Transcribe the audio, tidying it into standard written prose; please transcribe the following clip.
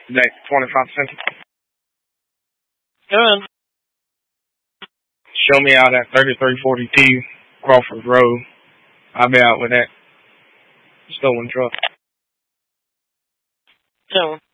Next 25 cents. Good. Show me out at 3340T Crawford Road. I'll be out with that stolen truck. Two.